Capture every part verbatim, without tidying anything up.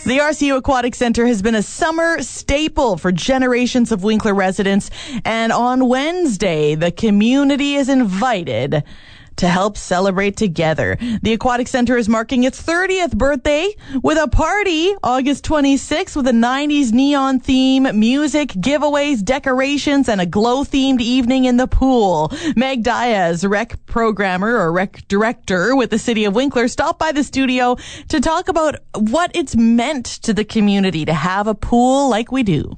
The R C U Aquatic Center has been a summer staple for generations of Winkler residents, and on Wednesday, the community is invited to help celebrate together. The Aquatic Center is marking its thirtieth birthday with a party August twenty-sixth with a nineties neon theme, music, giveaways, decorations, and a glow-themed evening in the pool. Meg Diaz, rec programmer or rec director with the City of Winkler, stopped by the studio to talk about what it's meant to the community to have a pool like we do.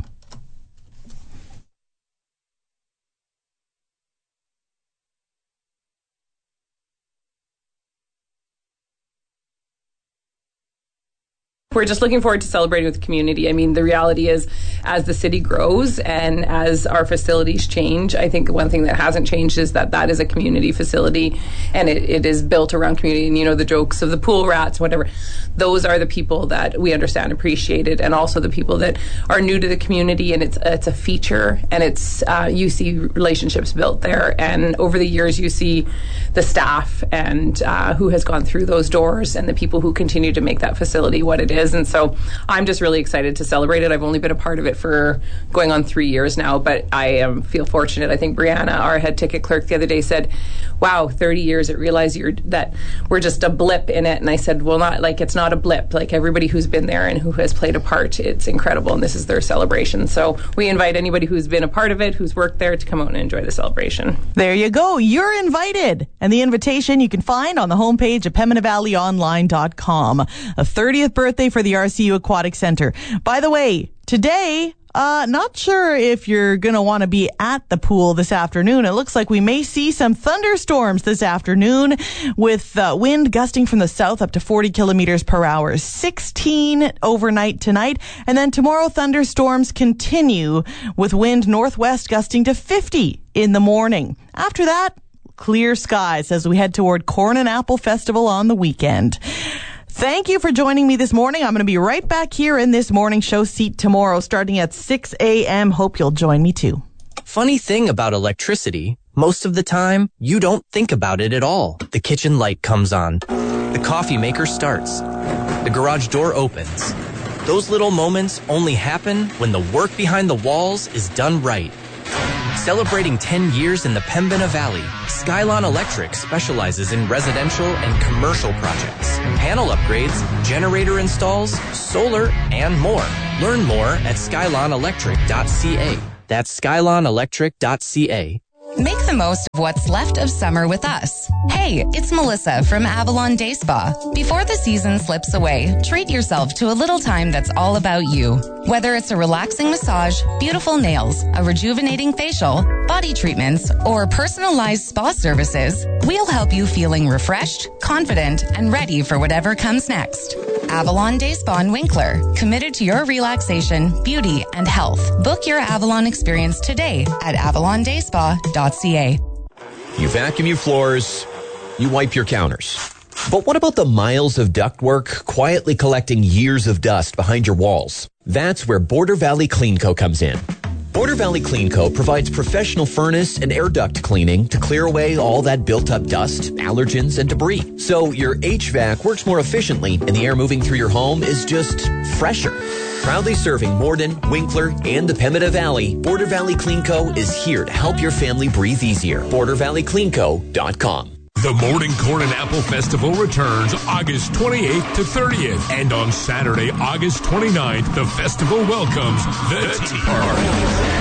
We're just looking forward to celebrating with the community. I mean, the reality is, as the city grows and as our facilities change, I think one thing that hasn't changed is that that is a community facility, and it, it is built around community. And, you know, the jokes of the pool rats, whatever, those are the people that we understand, appreciate it, and also the people that are new to the community, and it's it's a feature, and it's uh, you see relationships built there, and over the years you see the staff and uh, who has gone through those doors, and the people who continue to make that facility what it is. And so I'm just really excited to celebrate it. I've only been a part of it for going on three years now, but I um, feel fortunate. I think Brianna, our head ticket clerk, the other day said, wow, thirty years, I realize you're, that we're just a blip in it. And I said, well, not like it's not a blip. Like everybody who's been there and who has played a part, it's incredible. And this is their celebration. So we invite anybody who's been a part of it, who's worked there, to come out and enjoy the celebration. There you go. You're invited. And the invitation you can find on the homepage of Pembina Valley Online dot com. A thirtieth birthday for the R C U Aquatic Center. By the way, today, uh, not sure if you're going to want to be at the pool this afternoon. It looks like we may see some thunderstorms this afternoon with uh, wind gusting from the south up to forty kilometers per hour. sixteen overnight tonight. And then tomorrow, thunderstorms continue with wind northwest gusting to fifty in the morning. After that, clear skies as we head toward Corn and Apple Festival on the weekend. Thank you for joining me this morning. I'm going to be right back here in this morning show seat tomorrow starting at six a.m. Hope you'll join me too. Funny thing about electricity, most of the time, you don't think about it at all. The kitchen light comes on. The coffee maker starts. The garage door opens. Those little moments only happen when the work behind the walls is done right. Celebrating ten years in the Pembina Valley, Skylon Electric specializes in residential and commercial projects, panel upgrades, generator installs, solar, and more. Learn more at skylon electric dot c a. That's skylon electric dot c a. Make the most of what's left of summer with us. Hey, it's Melissa from Avalon Day Spa. Before the season slips away, treat yourself to a little time that's all about you. Whether it's a relaxing massage, beautiful nails, a rejuvenating facial, body treatments, or personalized spa services, we'll help you feeling refreshed, confident, and ready for whatever comes next. Avalon Day Spa in Winkler, committed to your relaxation, beauty, and health. Book your Avalon experience today at avalon day spa dot c a. You vacuum your floors, you wipe your counters. But what about the miles of ductwork quietly collecting years of dust behind your walls? That's where Border Valley Clean Co. comes in. Border Valley Clean Co. provides professional furnace and air duct cleaning to clear away all that built-up dust, allergens, and debris. So your H V A C works more efficiently and the air moving through your home is just fresher. Proudly serving Morden, Winkler, and the Pembina Valley, Border Valley Clean Co. is here to help your family breathe easier. border valley clean co dot com. The Morning Corn and Apple Festival returns August twenty-eighth to thirtieth. And on Saturday, August twenty-ninth, the festival welcomes the, the Tea Party.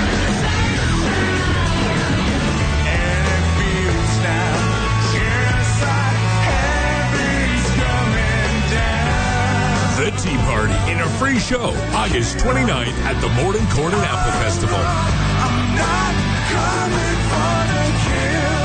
The Tea Party in a free show August twenty-ninth at the Morning Corn and Apple Festival. I'm not coming for the kill.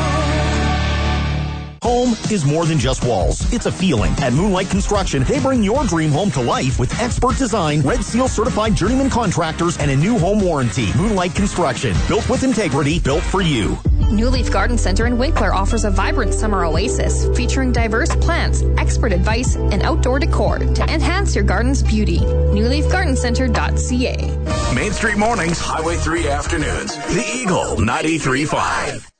Home is more than just walls. It's a feeling. At Moonlight Construction, they bring your dream home to life with expert design, Red Seal certified journeyman contractors, and a new home warranty. Moonlight Construction, built with integrity, built for you. New Leaf Garden Center in Winkler offers a vibrant summer oasis featuring diverse plants, expert advice, and outdoor decor to enhance your garden's beauty. new leaf garden center dot c a. Main Street Mornings, Highway three Afternoons. The Eagle ninety-three point five.